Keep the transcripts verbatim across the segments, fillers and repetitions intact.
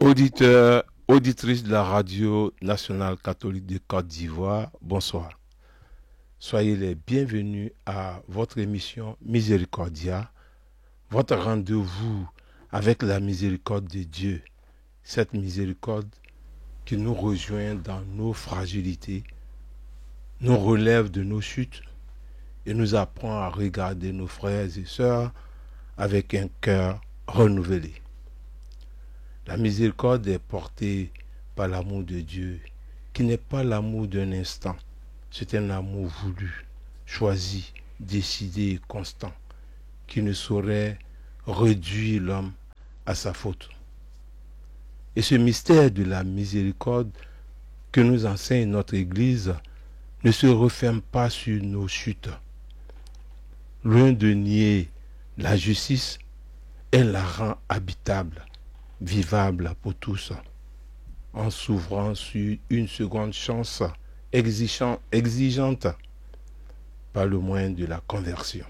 Auditeurs, auditrices de la radio nationale catholique de Côte d'Ivoire, bonsoir. Soyez les bienvenus à votre émission Miséricordia, votre rendez-vous avec la miséricorde de Dieu, cette miséricorde qui nous rejoint dans nos fragilités, nous relève de nos chutes et nous apprend à regarder nos frères et sœurs avec un cœur renouvelé. La miséricorde est portée par l'amour de Dieu, qui n'est pas l'amour d'un instant. C'est un amour voulu, choisi, décidé et constant, qui ne saurait réduire l'homme à sa faute. Et ce mystère de la miséricorde que nous enseigne notre Église ne se referme pas sur nos chutes. Loin de nier la justice, elle la rend habitable, vivable pour tous, en s'ouvrant sur une seconde chance exigeant, exigeante par le moyen de la conversion.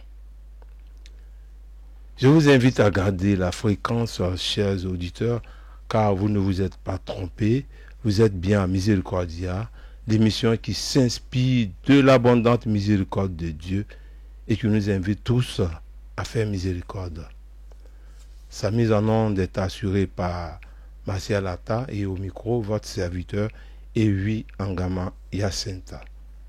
Je vous invite à garder la fréquence, chers auditeurs, car vous ne vous êtes pas trompés, vous êtes bien à Miséricordia, l'émission qui s'inspire de l'abondante miséricorde de Dieu et qui nous invite tous à faire miséricorde. Sa mise en onde est assurée par Martial Atta et au micro, votre serviteur, Ewi Angama Yacenta.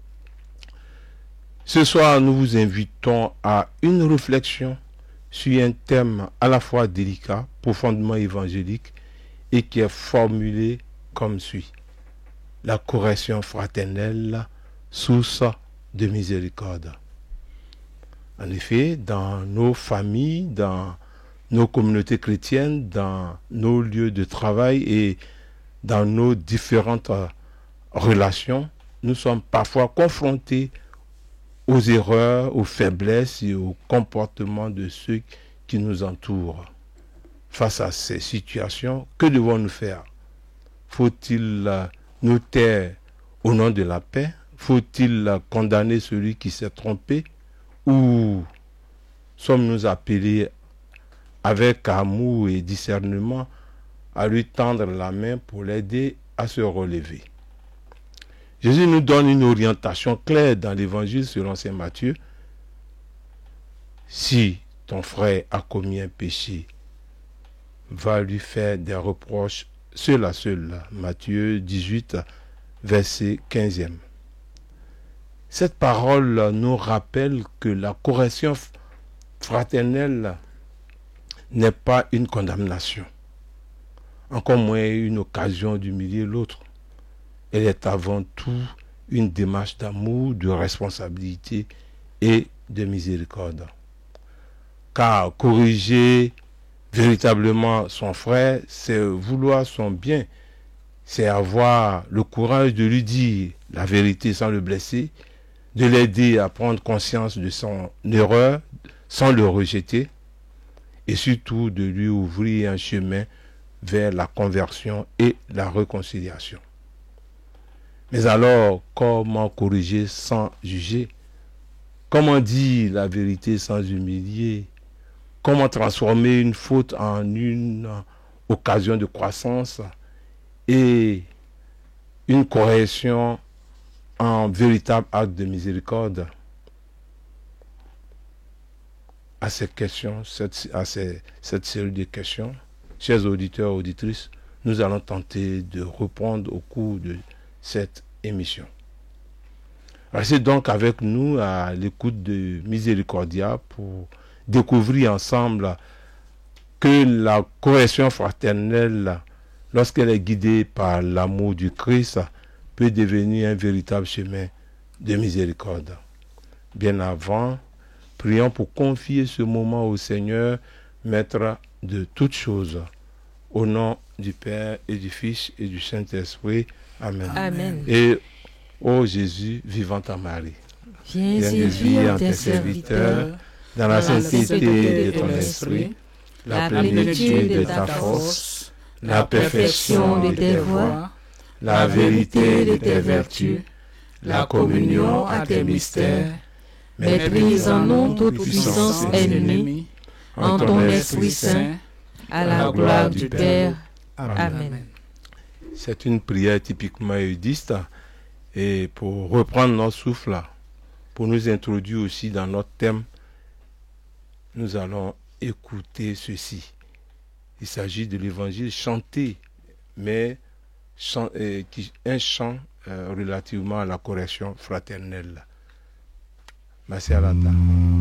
Ce soir, nous vous invitons à une réflexion sur un thème à la fois délicat, profondément évangélique et qui est formulé comme suit. La correction fraternelle, source de miséricorde. En effet, dans nos familles, dans nos communautés chrétiennes, dans nos lieux de travail et dans nos différentes relations, nous sommes parfois confrontés aux erreurs, aux faiblesses et aux comportements de ceux qui nous entourent. Face à ces situations, que devons-nous faire? Faut-il nous taire au nom de la paix? Faut-il condamner celui qui s'est trompé? Ou sommes-nous appelés avec amour et discernement, à lui tendre la main pour l'aider à se relever? Jésus nous donne une orientation claire dans l'évangile selon saint Matthieu. Si ton frère a commis un péché, va lui faire des reproches seul à seul. Matthieu dix-huit, verset quinze. Cette parole nous rappelle que la correction fraternelle n'est pas une condamnation, encore moins une occasion d'humilier l'autre. Elle est avant tout une démarche d'amour, de responsabilité et de miséricorde. Car corriger véritablement son frère, c'est vouloir son bien, c'est avoir le courage de lui dire la vérité sans le blesser, de l'aider à prendre conscience de son erreur sans le rejeter, et surtout de lui ouvrir un chemin vers la conversion et la réconciliation. Mais alors, comment corriger sans juger? Comment dire la vérité sans humilier? Comment transformer une faute en une occasion de croissance et une correction en véritable acte de miséricorde? À ces questions, cette, à ces, cette série de questions, chers auditeurs et auditrices, nous allons tenter de répondre au cours de cette émission. Restez donc avec nous à l'écoute de Miséricordia pour découvrir ensemble que la correction fraternelle, lorsqu'elle est guidée par l'amour du Christ, peut devenir un véritable chemin de miséricorde. Bien avant, prions pour confier ce moment au Seigneur, maître de toutes choses. Au nom du Père et du Fils et du Saint-Esprit. Amen. Amen. Et, ô Jésus, vivant en Marie, viens de vie en tes serviteurs, dans la sainteté de ton esprit, la plénitude de ta force, la perfection de tes voies, la vérité de tes vertus, la communion à tes mystères, méprise en nous toute puissance ennemie, en ton Esprit Saint, à la gloire du Père Amen. Amen. C'est une prière typiquement eudiste. Et pour reprendre notre souffle, pour nous introduire aussi dans notre thème, nous allons écouter ceci. Il s'agit de l'évangile chanté, mais chant, euh, qui, un chant euh, relativement à la correction fraternelle. Merci Alanta.